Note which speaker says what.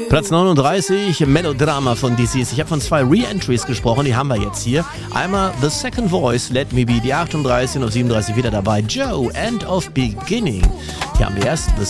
Speaker 1: Platz 39, Melodrama von DC's. Ich habe von 2 Re-Entries gesprochen, die haben wir jetzt hier. Einmal The Second Voice, Let Me Be, die 38 und auf 37 wieder dabei. Joe, End of Beginning. Hier haben wir erst The